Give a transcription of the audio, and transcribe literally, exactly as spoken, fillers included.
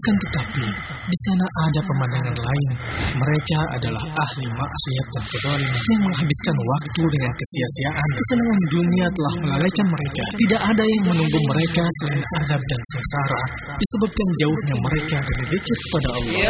Akan tetapi, di sana ada pemandangan lain. Mereka adalah ahli maksiat dan kezaliman yang menghabiskan waktu dengan kesia-siaan. Kesenangan dunia telah melalaikan mereka. Tidak ada yang menunggu mereka selain azab dan sengsara, disebabkan jauhnya mereka dari zikir kepada Allah.